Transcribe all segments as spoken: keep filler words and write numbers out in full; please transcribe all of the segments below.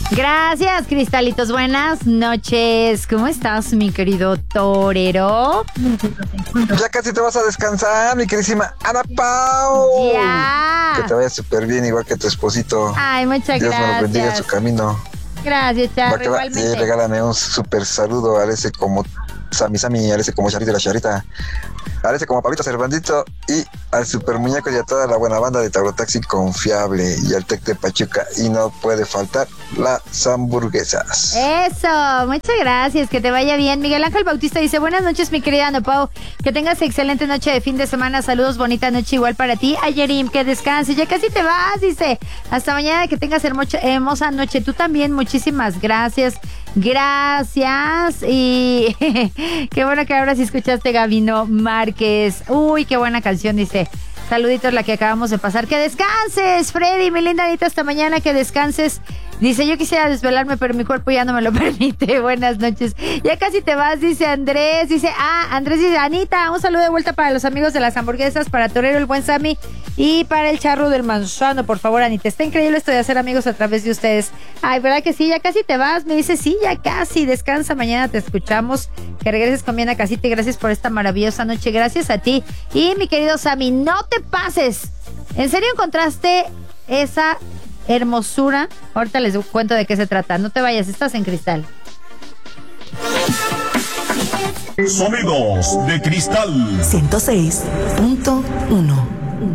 Gracias, Cristalitos. Buenas noches. ¿Cómo estás, mi querido torero? Ya casi te vas a descansar, mi queridísima Ana Pau. Ya. Que te vaya súper bien, igual que tu esposito. Ay, muchas Dios gracias. me lo bendiga en su camino. Gracias, Charro, igualmente. Y regálame un súper saludo a ese como Sami Sami, a ese como Charita y la Charita, a ese como Pablito Cervandito y al super muñeco y a toda la buena banda de Taurotaxi Confiable y al Tec de Pachuca. Y no puede faltar las hamburguesas. Eso, muchas gracias, que te vaya bien. Miguel Ángel Bautista dice, buenas noches, mi querida Ana Pau, que tengas excelente noche de fin de semana, saludos, bonita noche igual para ti. Ayerim, que descanses, ya casi te vas, dice, hasta mañana, que tengas hermosa, hermosa noche, tú también, muchísimas gracias, gracias, y qué bueno que ahora sí escuchaste Gabino Márquez, uy, qué buena canción, dice. Saluditos la que acabamos de pasar. Que descanses, Freddy, mi linda Anita, hasta mañana, que descanses. Dice, yo quisiera desvelarme, pero mi cuerpo ya no me lo permite. Buenas noches. Ya casi te vas, dice Andrés. Dice, ah, Andrés dice, Anita, un saludo de vuelta para los amigos de las hamburguesas, para Torero, el buen Sammy, y para el Charro del Manzano. Por favor, Anita, está increíble esto de hacer amigos a través de ustedes. Ay, ¿verdad que sí? Ya casi te vas. Me dice, sí, ya casi. Descansa, mañana te escuchamos. Que regreses con bien a casita y gracias por esta maravillosa noche. Gracias a ti. Y mi querido Sammy, no te pases. ¿En serio encontraste esa hermosura? Ahorita les cuento de qué se trata. No te vayas, estás en Cristal. Sonidos de Cristal ciento seis punto uno.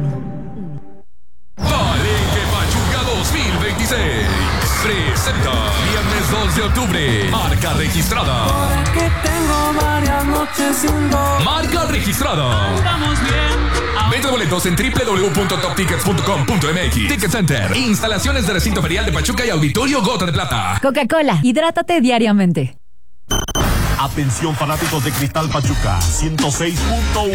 Palenque Pachuca dos mil veintiséis presenta viernes dos de octubre. Marca registrada. Porque tengo varias noches sin dormir. Marca registrada. Estamos bien. Venta de boletos en doble u doble u doble u punto top tickets punto com punto m x. Ticket Center. Instalaciones de recinto ferial de Pachuca y Auditorio Gota de Plata. Coca-Cola, hidrátate diariamente. Atención fanáticos de Cristal Pachuca ciento seis punto uno.